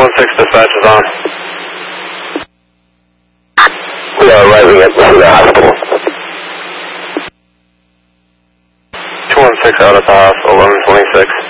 216 dispatch is on. We are arriving at the hospital. 216 out at the hospital, 1126.